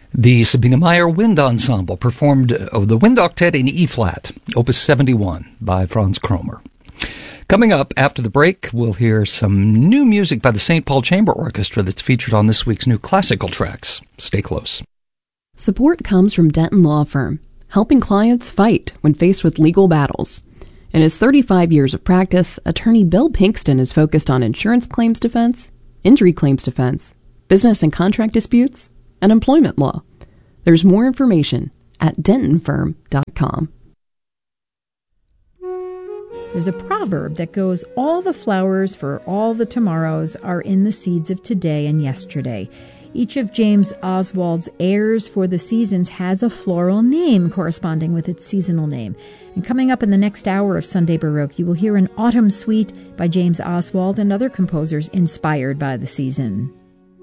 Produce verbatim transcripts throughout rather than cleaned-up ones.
The Sabine Meyer Wind Ensemble performed uh, the Wind Octet in E-flat, Opus seventy-one by Franz Kromer. Coming up after the break, we'll hear some new music by the Saint Paul Chamber Orchestra that's featured on this week's new classical tracks. Stay close. Support comes from Denton Law Firm, helping clients fight when faced with legal battles. In his thirty-five years of practice, attorney Bill Pinkston is focused on insurance claims defense, injury claims defense, business and contract disputes, and employment law. There's more information at denton firm dot com. There's a proverb that goes, all the flowers for all the tomorrows are in the seeds of today and yesterday. Each of James Oswald's airs for the seasons has a floral name corresponding with its seasonal name. And coming up in the next hour of Sunday Baroque, you will hear an autumn suite by James Oswald and other composers inspired by the season.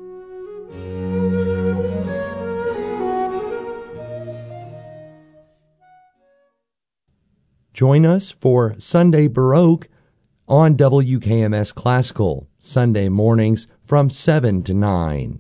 Join us for Sunday Baroque on W K M S Classical, Sunday mornings from seven to nine.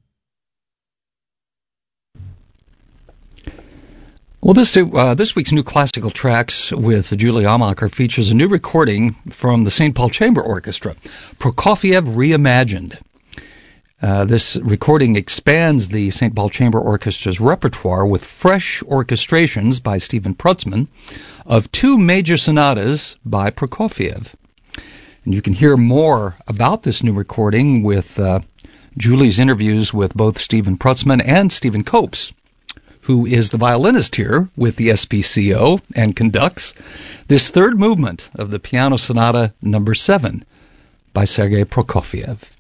Well, this uh, this week's new classical tracks with Julie Amacher features a new recording from the Saint Paul Chamber Orchestra, Prokofiev Reimagined. Uh, this recording expands the Saint Paul Chamber Orchestra's repertoire with fresh orchestrations by Stephen Prutzman of two major sonatas by Prokofiev. And you can hear more about this new recording with uh, Julie's interviews with both Stephen Prutzman and Stephen Copes, who is the violinist here with the S P C O and conducts this third movement of the Piano Sonata number seven by Sergei Prokofiev.